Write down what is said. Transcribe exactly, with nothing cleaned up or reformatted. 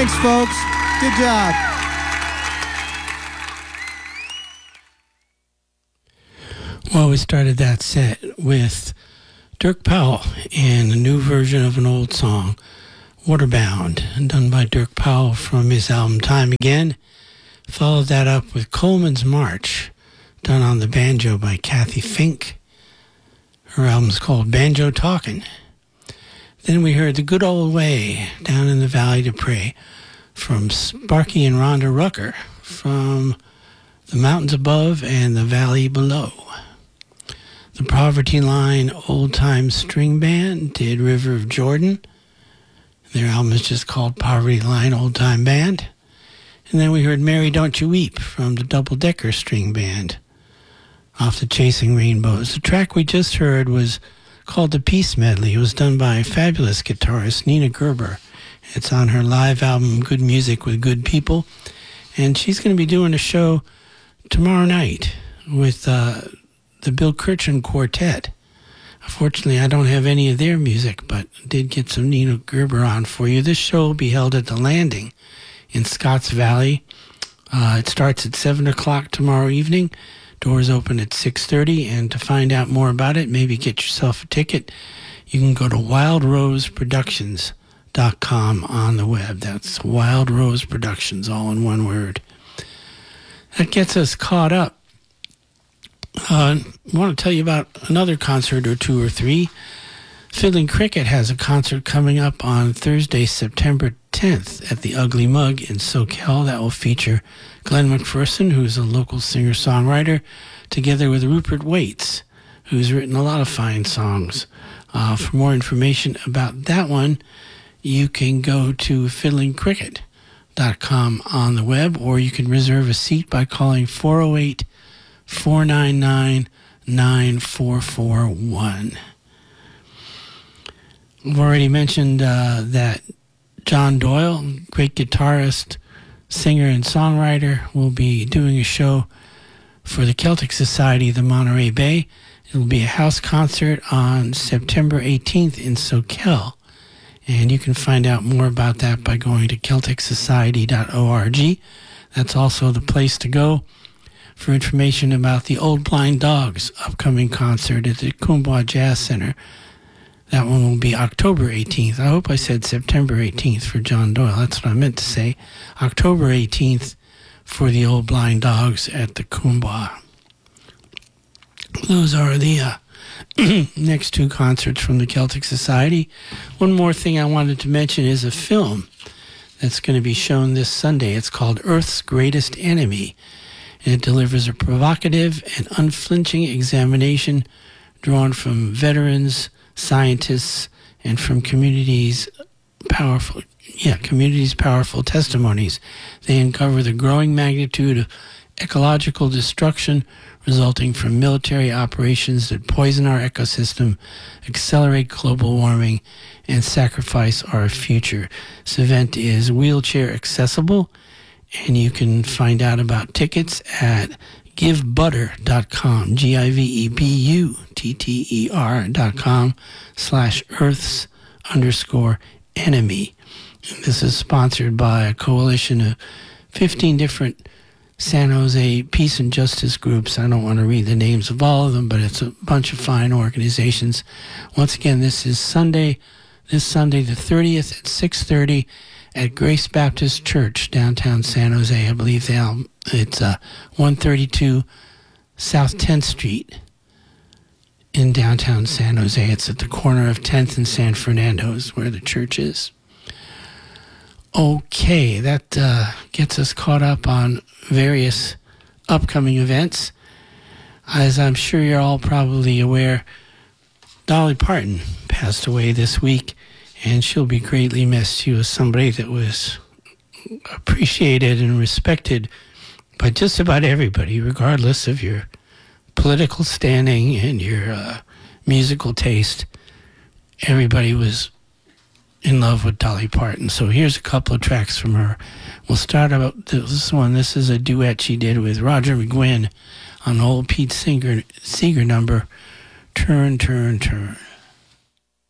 Thanks, folks. Good job. Well, we started that set with Dirk Powell and a new version of an old song, Waterbound, done by Dirk Powell from his album Time Again. Followed that up with Coleman's March, done on the banjo by Kathy Fink. Her album's called Banjo Talkin'. Then we heard The Good Old Way, Down in the Valley to Pray, from Sparky and Rhonda Rucker, from The Mountains Above and the Valley Below. The Poverty Line Old Time String Band did River of Jordan. Their album is just called Poverty Line Old Time Band. And then we heard Mary Don't You Weep from the Double Decker String Band off the Chasing Rainbows. The track we just heard was called The Peace Medley. It was done by fabulous guitarist Nina Gerber. It's on her live album Good Music with Good People. And she's going to be doing a show tomorrow night with uh, the Bill Kirchen Quartet. Unfortunately, I don't have any of their music, but did get some Nina Gerber on for you. This show will be held at The Landing in Scotts Valley. Uh, it starts at seven o'clock tomorrow evening. Doors open at six thirty, and to find out more about it, maybe get yourself a ticket, you can go to wild rose productions dot com on the web. That's Wild Rose Productions, all in one word. That gets us caught up. Uh, I want to tell you about another concert or two or three. Fiddling Cricket has a concert coming up on Thursday, September tenth at the Ugly Mug in Soquel. That will feature Glenn McPherson, who's a local singer-songwriter, together with Rupert Waits, who's written a lot of fine songs. Uh, for more information about that one, you can go to fiddling cricket dot com on the web, or you can reserve a seat by calling four oh eight, four nine nine, nine four four one. I've already mentioned uh, that John Doyle, great guitarist, singer, and songwriter, will be doing a show for the Celtic Society of the Monterey Bay. It will be a house concert on September eighteenth in Soquel, and you can find out more about that by going to celtic society dot org. That's also the place to go for information about the Old Blind Dogs upcoming concert at the Coomba Jazz Center. That one will be October eighteenth. I hope I said September eighteenth for John Doyle. That's what I meant to say. October eighteenth for the Old Blind Dogs at the Coomba. Those are the uh, next two concerts from the Celtic Society. One more thing I wanted to mention is a film that's going to be shown this Sunday. It's called Earth's Greatest Enemy. And it delivers a provocative and unflinching examination drawn from veterans, scientists, and from communities powerful yeah communities powerful testimonies. They uncover the growing magnitude of ecological destruction resulting from military operations that poison our ecosystem, accelerate global warming, and sacrifice our future. This event is wheelchair accessible, and you can find out about tickets at give butter dot com, G I V E B U T T E R dot com slash earth's underscore enemy. This is sponsored by a coalition of fifteen different San Jose peace and justice groups. I don't want to read the names of all of them, but it's a bunch of fine organizations. Once again, this is Sunday, this Sunday the thirtieth at six thirty at Grace Baptist Church, downtown San Jose. I believe they all, it's uh, one thirty-two South tenth Street in downtown San Jose. It's at the corner of tenth and San Fernando is where the church is. Okay, that uh, gets us caught up on various upcoming events. As I'm sure you're all probably aware, Dolly Parton passed away this week, and she'll be greatly missed. She was somebody that was appreciated and respected by just about everybody, regardless of your political standing and your uh, musical taste. Everybody was in love with Dolly Parton. So here's a couple of tracks from her. We'll start out this one. This is a duet she did with Roger McGuinn on the old Pete Seeger, Seeger number, Turn, Turn, Turn.